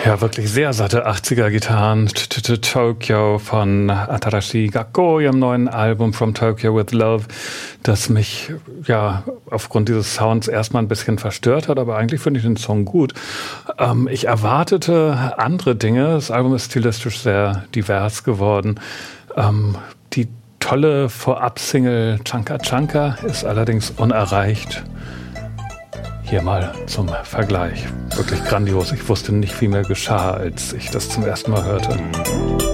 Ja, wirklich sehr satte 80er-Gitarren. Tokyo von Atarashi Gakko, ihrem neuen Album From Tokyo with Love, das mich ja aufgrund dieses Sounds erstmal ein bisschen verstört hat, aber eigentlich finde ich den Song gut. Ich erwartete andere Dinge. Das Album ist stilistisch sehr divers geworden. Die tolle Vorab-Single Chanka Chanka ist allerdings unerreicht. Hier mal zum Vergleich. Wirklich grandios. Ich wusste nicht, wie mir geschah, als ich das zum ersten Mal hörte.